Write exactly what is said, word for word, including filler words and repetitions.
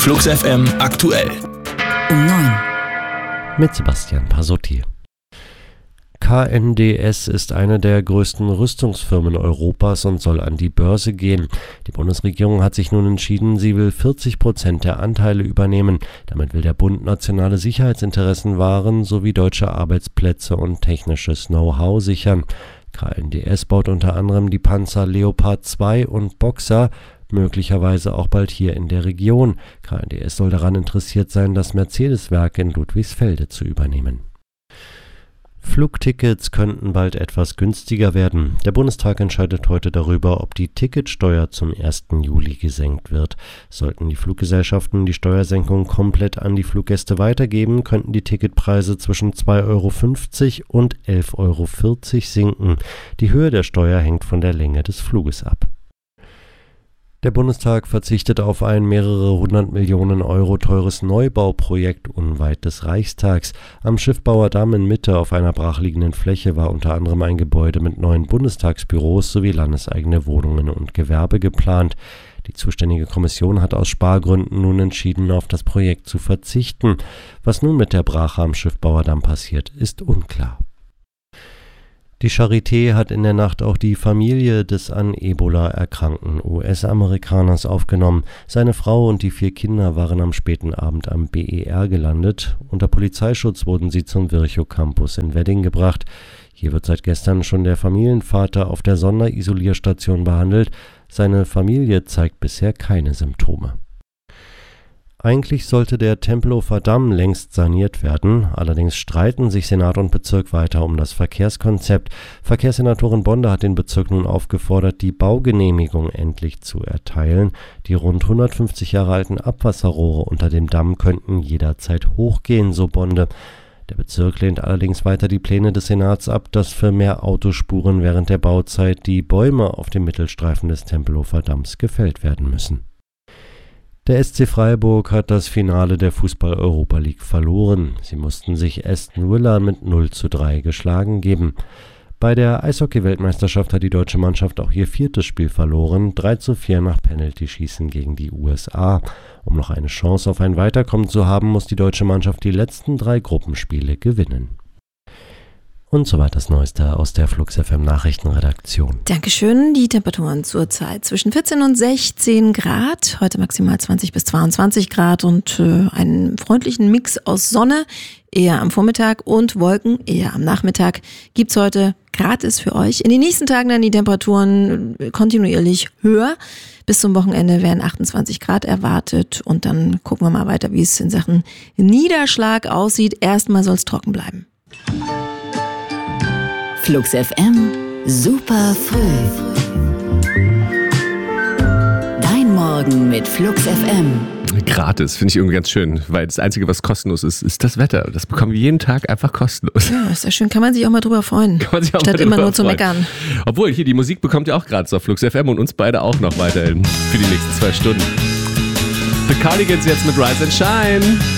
Flux F M aktuell. Um neun. Mit Sebastian Pasotti. K N D S ist eine der größten Rüstungsfirmen Europas und soll an die Börse gehen. Die Bundesregierung hat sich nun entschieden, sie will vierzig Prozent der Anteile übernehmen. Damit will der Bund nationale Sicherheitsinteressen wahren sowie deutsche Arbeitsplätze und technisches Know-how sichern. K N D S baut unter anderem die Panzer Leopard zwei und Boxer, möglicherweise auch bald hier in der Region. K N D S soll daran interessiert sein, das Mercedes-Werk in Ludwigsfelde zu übernehmen. Flugtickets könnten bald etwas günstiger werden. Der Bundestag entscheidet heute darüber, ob die Ticketsteuer zum ersten Juli gesenkt wird. Sollten die Fluggesellschaften die Steuersenkung komplett an die Fluggäste weitergeben, könnten die Ticketpreise zwischen zwei Euro fünfzig und elf Euro vierzig sinken. Die Höhe der Steuer hängt von der Länge des Fluges ab. Der Bundestag verzichtet auf ein mehrere hundert Millionen Euro teures Neubauprojekt unweit des Reichstags. Am Schiffbauer Damm in Mitte auf einer brachliegenden Fläche war unter anderem ein Gebäude mit neuen Bundestagsbüros sowie landeseigene Wohnungen und Gewerbe geplant. Die zuständige Kommission hat aus Spargründen nun entschieden, auf das Projekt zu verzichten. Was nun mit der Brache am Schiffbauer Damm passiert, ist unklar. Die Charité hat in der Nacht auch die Familie des an Ebola erkrankten U S-Amerikaners aufgenommen. Seine Frau und die vier Kinder waren am späten Abend am B E R gelandet. Unter Polizeischutz wurden sie zum Virchow Campus in Wedding gebracht. Hier wird seit gestern schon der Familienvater auf der Sonderisolierstation behandelt. Seine Familie zeigt bisher keine Symptome. Eigentlich sollte der Tempelhofer Damm längst saniert werden, allerdings streiten sich Senat und Bezirk weiter um das Verkehrskonzept. Verkehrssenatorin Bonde hat den Bezirk nun aufgefordert, die Baugenehmigung endlich zu erteilen. Die rund hundertfünfzig Jahre alten Abwasserrohre unter dem Damm könnten jederzeit hochgehen, so Bonde. Der Bezirk lehnt allerdings weiter die Pläne des Senats ab, dass für mehr Autospuren während der Bauzeit die Bäume auf dem Mittelstreifen des Tempelhofer Damms gefällt werden müssen. Der S C Freiburg hat das Finale der Fußball-Europa League verloren. Sie mussten sich Aston Villa mit null zu drei geschlagen geben. Bei der Eishockey-Weltmeisterschaft hat die deutsche Mannschaft auch ihr viertes Spiel verloren, drei zu vier nach Penaltyschießen gegen die U S A. Um noch eine Chance auf ein Weiterkommen zu haben, muss die deutsche Mannschaft die letzten drei Gruppenspiele gewinnen. Und soweit das Neueste aus der Flux F M Nachrichtenredaktion. Dankeschön. Die Temperaturen zurzeit zwischen vierzehn und sechzehn Grad. Heute maximal zwanzig bis zweiundzwanzig Grad und äh, einen freundlichen Mix aus Sonne, eher am Vormittag, und Wolken, eher am Nachmittag. Gibt's heute gratis für euch. In den nächsten Tagen dann die Temperaturen kontinuierlich höher. Bis zum Wochenende werden achtundzwanzig Grad erwartet. Und dann gucken wir mal weiter, wie es in Sachen Niederschlag aussieht. Erstmal soll es trocken bleiben. Flux F M, super früh. Dein Morgen mit Flux F M. Gratis, finde ich irgendwie ganz schön, weil das Einzige, was kostenlos ist, ist das Wetter. Das bekommen wir jeden Tag einfach kostenlos. Ja, ist ja schön. Kann man sich auch mal drüber freuen, Kann man sich auch statt mal immer nur freuen. zu meckern. Obwohl, hier, die Musik bekommt ihr auch gratis auf Flux F M und uns beide auch noch weiterhin für die nächsten zwei Stunden. The Cardigans jetzt mit Rise and Shine.